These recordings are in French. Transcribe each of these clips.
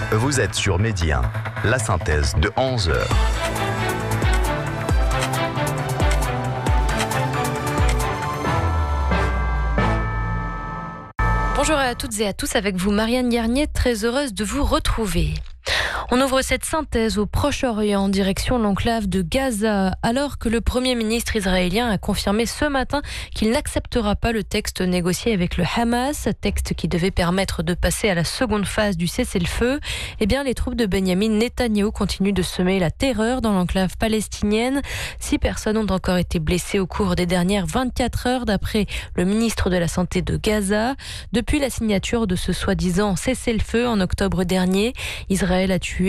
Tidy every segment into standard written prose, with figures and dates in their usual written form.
Vous êtes sur Midi 1, la synthèse de 11h. Bonjour à toutes et à tous, avec vous Marianne Garnier, très heureuse de vous retrouver. On ouvre cette synthèse au Proche-Orient, en direction l'enclave de Gaza, alors que le Premier ministre israélien a confirmé ce matin qu'il n'acceptera pas le texte négocié avec le Hamas, texte qui devait permettre de passer à la seconde phase du cessez-le-feu. Eh bien, les troupes de Benyamin Netanyahou continuent de semer la terreur dans l'enclave palestinienne. 6 personnes ont encore été blessées au cours des dernières 24 heures, d'après le ministre de la Santé de Gaza. Depuis la signature de ce soi-disant cessez-le-feu en octobre dernier, Israël a tué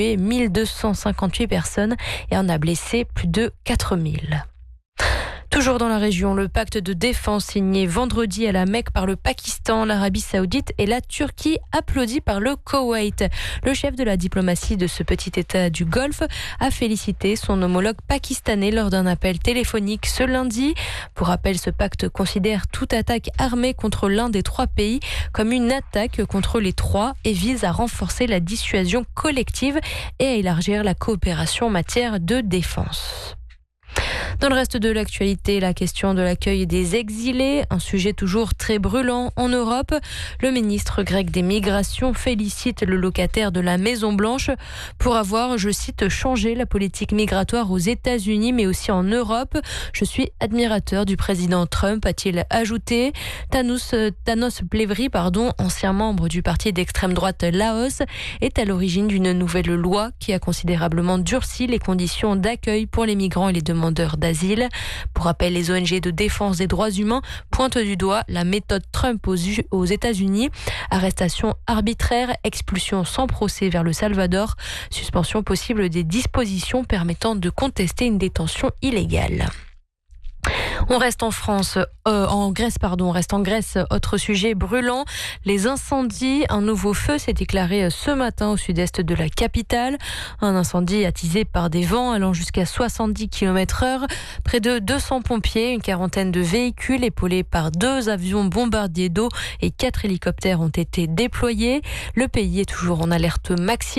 1258 personnes et en a blessé plus de 4000. Toujours dans la région, le pacte de défense signé vendredi à la Mecque par le Pakistan, l'Arabie Saoudite et la Turquie, applaudi par le Koweït. Le chef de la diplomatie de ce petit État du Golfe a félicité son homologue pakistanais lors d'un appel téléphonique ce lundi. Pour rappel, ce pacte considère toute attaque armée contre l'un des 3 pays comme une attaque contre les 3 et vise à renforcer la dissuasion collective et à élargir la coopération en matière de défense. Dans le reste de l'actualité, la question de l'accueil des exilés, un sujet toujours très brûlant en Europe. Le ministre grec des Migrations félicite le locataire de la Maison-Blanche pour avoir, je cite, changé la politique migratoire aux États-Unis mais aussi en Europe. Je suis admirateur du président Trump, a-t-il ajouté. Thanos Plevri, ancien membre du parti d'extrême droite Laos, est à l'origine d'une nouvelle loi qui a considérablement durci les conditions d'accueil pour les migrants et les demandeurs d'asile. Pour rappel, les ONG de défense des droits humains pointent du doigt la méthode Trump aux États-Unis. Arrestation arbitraire, expulsion sans procès vers le Salvador, suspension possible des dispositions permettant de contester une détention illégale. On reste en Grèce. Autre sujet brûlant, les incendies. Un nouveau feu s'est déclaré ce matin au sud-est de la capitale. Un incendie attisé par des vents allant jusqu'à 70 km/h. Près de 200 pompiers, une quarantaine de véhicules épaulés par 2 avions bombardiers d'eau et 4 hélicoptères ont été déployés. Le pays est toujours en alerte maximale.